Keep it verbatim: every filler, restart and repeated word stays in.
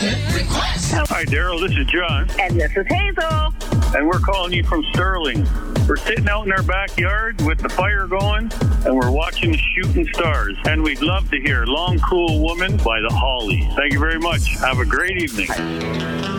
Hi, Daryl. This is John. And this is Hazel. And we're calling you from Sterling. We're sitting out in our backyard with the fire going, and we're watching the shooting stars. And we'd love to hear Long Cool Woman by the Hollies. Thank you very much. Have a great evening.